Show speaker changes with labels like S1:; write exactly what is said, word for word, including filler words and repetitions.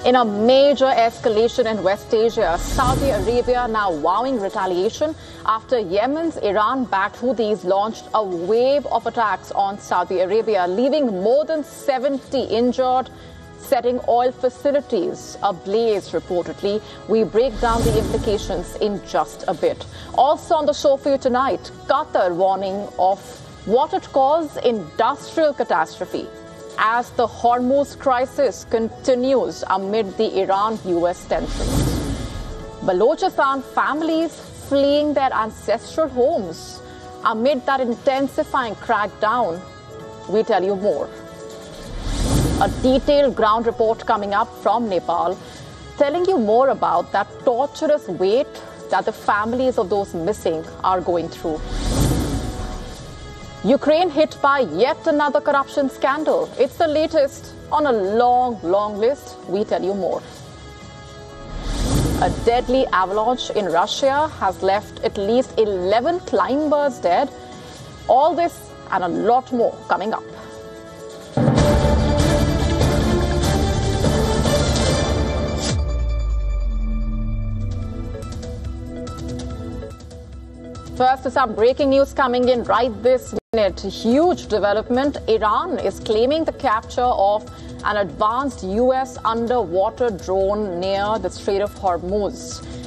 S1: In a major escalation in West Asia, Saudi Arabia now vowing retaliation after Yemen's Iran-backed Houthis launched a wave of attacks on Saudi Arabia, leaving more than seventy injured, setting oil facilities ablaze reportedly. We break down the implications in just a bit. Also on the show for you tonight, Qatar warning of what it calls industrial catastrophe as the Hormuz crisis continues amid the Iran-U S tensions. Balochistan families fleeing their ancestral homes amid that intensifying crackdown. We tell you more. A detailed ground report coming up from Nepal telling you more about that torturous wait that the families of those missing are going through. Ukraine hit by yet another corruption scandal. It's the latest on a long, long list. We tell you more. A deadly avalanche in Russia has left at least eleven climbers dead. All this and a lot more coming up. First, some breaking news coming in right this minute. Huge development. Iran is claiming the capture of an advanced U S underwater drone near the Strait of Hormuz.